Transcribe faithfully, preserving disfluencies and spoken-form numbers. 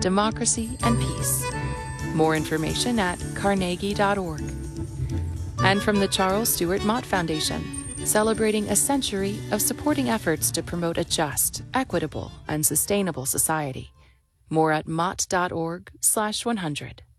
democracy, and peace. More information at carnegie dot org. And from the Charles Stewart Mott Foundation, celebrating a century of supporting efforts to promote a just, equitable, and sustainable society. More at mott dot org slash one hundred.